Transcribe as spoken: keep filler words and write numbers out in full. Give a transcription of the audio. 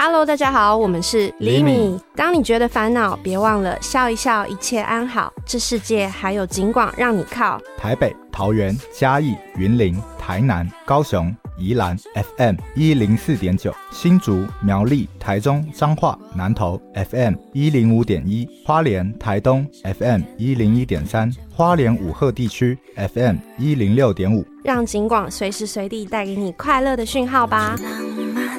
Hello， 大家好，我们是厘米。 当你觉得烦恼，别忘了笑一笑，一切安好。这世界还有警广让你靠。 台北、桃园、嘉义、云林、台南、高雄、宜兰 F M 一零四点九，新竹、苗栗、台中、彰化、南投 F M 一零五点一，花莲、台东 F M 一零一点三，花莲武鹤地区 F M 一零六点五， 让警广随时随地带给你快乐的讯号吧。